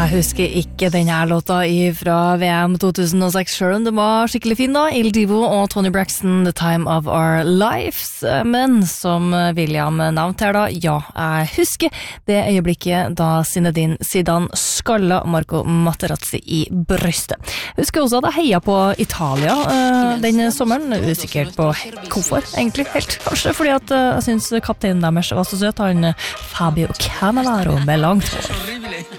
Jeg husker ikke denne låta fra VM 2006 selv om det var skikkelig fin da. Il Divo og Tony Braxton, The Time of Our Lives. Men som William nevnte her da, ja, jeg husker det øyeblikket da Zinedine Zidane skalla Marco Materazzi i brystet. Jeg husker også at jeg heia på Italia denne sommeren. Usikkert på hvorfor, egentlig, helt kanskje, fordi at jeg synes kapteinen deres var så søt, han Fabio Cannavaro med langt hår.